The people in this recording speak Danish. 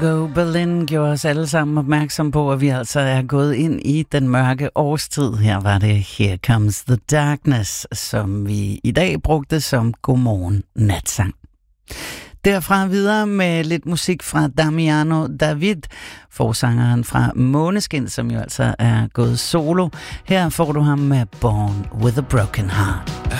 Chicago, Berlin gjorde os alle sammen opmærksom på, at vi altså er gået ind i den mørke årstid. Her var det Here Comes the Darkness, som vi i dag brugte som Godmorgen Natsang. Derfra videre med lidt musik fra Damiano David, forsangeren fra Måneskin, som jo altså er gået solo. Her får du ham med Born with a Broken Heart.